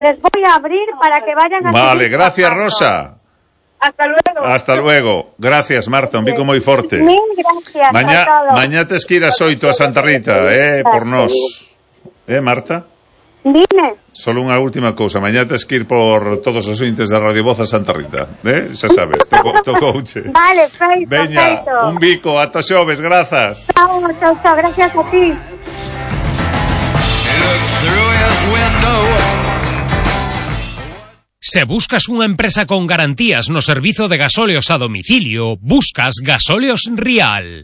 Les voy a abrir para que vayan a... Vale, gracias, Rosa. Hasta luego. Hasta luego. Gracias, Marta, un pico moi forte. Mil gracias. Mañá tes que ir a Xoito a Santa Rita, por nós. Marta? Dime. Solo unha última cousa, mañá tes que ir por todos os ointes da Radio Voz a Santa Rita, xa sabes, tocouche. Vale, perfecto. Veña, un bico, ata xoves, grazas. Chao, gracias a ti. Se buscas unha empresa con garantías no servizo de gasóleos a domicilio, buscas Gasóleos Rial.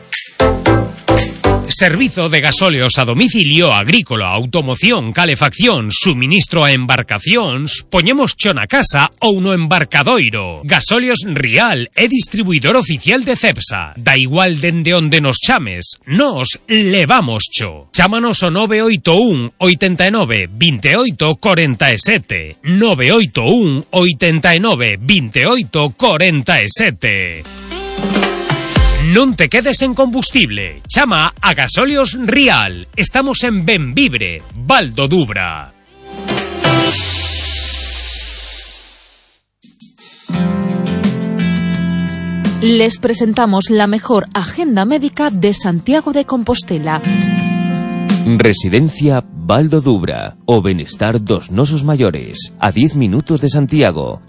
Servizo de gasóleos a domicilio, agrícola, automoción, calefacción, suministro a embarcacións, poñemos cho na casa ou no embarcadoiro. Gasóleos Rial é distribuidor oficial de Cepsa. Da igual dende onde nos chames, nos levamos cho. Chámanos o 981 89 28 47. 981 89 28 47. Non te quedes en combustible. Chama a Gasóleos Rial. Estamos en Benvibre, Val do Dubra. Les presentamos la mejor agenda médica de Santiago de Compostela. Residencia Val do Dubra, o benestar dos nosos maiores, a 10 minutos de Santiago.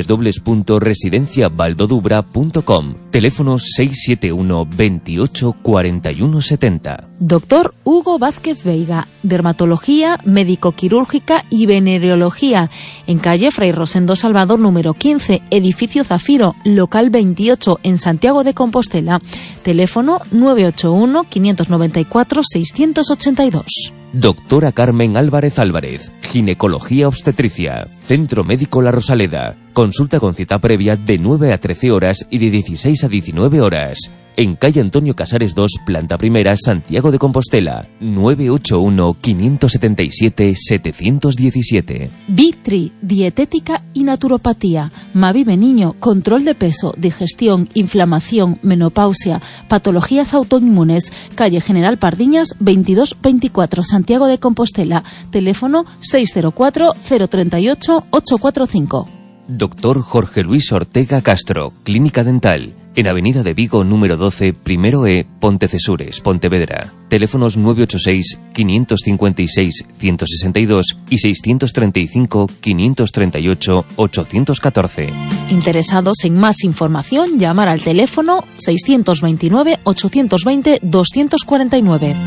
www.residenciavaldodubra.com. Teléfono 671 28 41 70. Doctor Hugo Vázquez Veiga, dermatología, médico-quirúrgica y venereología, en calle Fray Rosendo Salvador número 15, edificio Zafiro, local 28, en Santiago de Compostela. Teléfono 981 594 682. Doctora Carmen Álvarez Álvarez, ginecología obstetricia, Centro Médico La Rosaleda. Consulta con cita previa de 9 a 13 horas y de 16 a 19 horas. En calle Antonio Casares 2, planta primera, Santiago de Compostela. 981 577 717. Vitri, dietética y naturopatía. Mavive Niño, control de peso, digestión, inflamación, menopausia, patologías autoinmunes. Calle General Pardiñas 2224, Santiago de Compostela. Teléfono 604 038 845. Doctor Jorge Luis Ortega Castro, Clínica Dental. En Avenida de Vigo, número 12, primero E, Pontecesures, Pontevedra. Teléfonos 986 556 162 y 635 538 814. Interesados en más información, llamar al teléfono 629 820 249.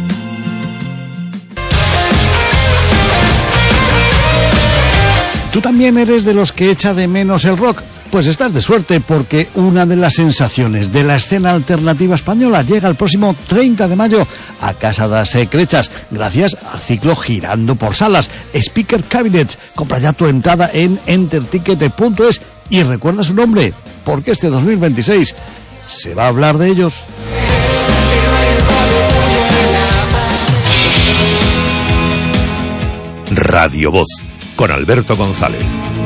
¿Tú también eres de los que echa de menos el rock? Pues estás de suerte, porque una de las sensaciones de la escena alternativa española llega el próximo 30 de mayo a Casa das Crechas, gracias al ciclo Girando por Salas, Speaker Cabinets. Compra ya tu entrada en enterticket.es y recuerda su nombre, porque este 2026 se va a hablar de ellos. Radio Voz, con Alberto González.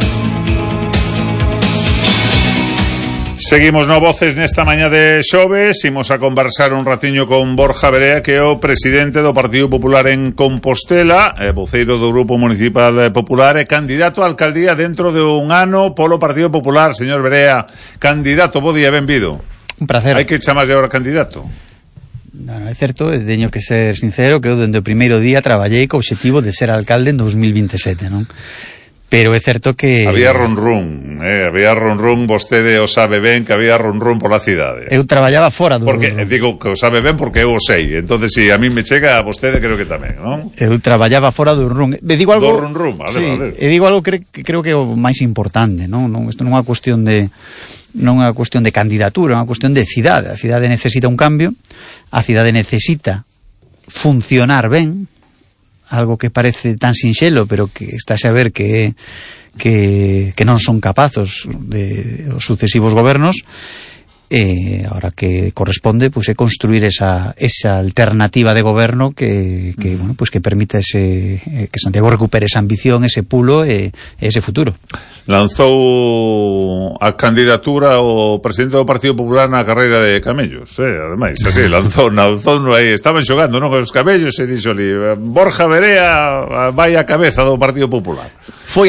Seguimos no Voces nesta mañá de xoves. Imos a conversar un ratiño con Borja Verea, que é o presidente do Partido Popular en Compostela, voceiro do Grupo Municipal Popular e candidato a alcaldía dentro de un ano polo Partido Popular. Señor Verea, candidato, bo día, benvido. Un placer. Hai que chamarlle agora candidato. Non, é certo, teño que ser sincero que eu dende o primeiro día traballei co obxectivo de ser alcalde en 2027, non? Pero é certo que... Había ronrún, vostede o sabe ben que había ronrún pola cidade. Eu traballaba fora do... Porque, digo que o sabe ben porque eu o sei, entonces si a mí me chega, a vostede creo que tamén, non? Eu traballaba fora do ronrún. Digo algo... Do ronrún, vale, sí, vale. E digo algo que creo que é o máis importante, non? Isto non é unha cuestión de... non é unha cuestión de candidatura, é unha cuestión de cidade. A cidade necesita un cambio, a cidade necesita funcionar ben, algo que parece tan sinxelo, pero que estáse a ver que non son capazos de os sucesivos gobernos. Ahora que corresponde, pues, é construir esa alternativa de goberno que bueno, pues, que permita que Santiago recupere esa ambición, ese pulo e ese futuro. Lanzou a candidatura o presidente do Partido Popular na carreira de camellos, ademais, así, lanzou aí, estaban xogando, non, os camellos, e dixo ali, Borja Verea vai a cabeza do Partido Popular. Foi